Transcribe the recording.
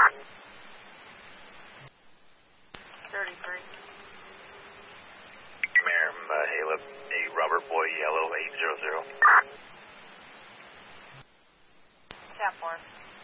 33. Mare, Halep, a Robert Boy Yellow 800. 10-4.